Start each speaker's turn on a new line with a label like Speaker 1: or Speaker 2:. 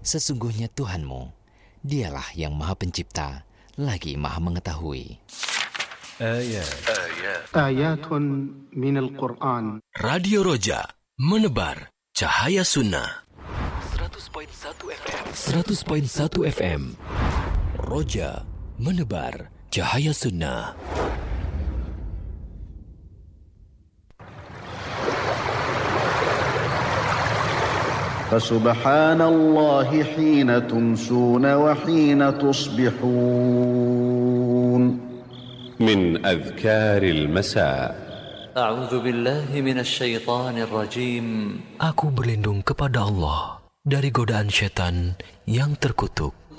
Speaker 1: Sesungguhnya Tuhanmu, Dialah yang Maha Pencipta, lagi Maha Mengetahui.
Speaker 2: Ayatun minal Qur'an.
Speaker 3: Radio Roja, menebar cahaya sunnah. 100.1 FM. Roja, menebar cahaya sunnah.
Speaker 4: فسبحان الله حين تمسون وحين تصبحون.
Speaker 5: من أذكار المساء.
Speaker 6: أعوذ بالله من الشيطان الرجيم.
Speaker 3: Aku berlindung kepada Allah dari godaan syaitan yang terkutuk.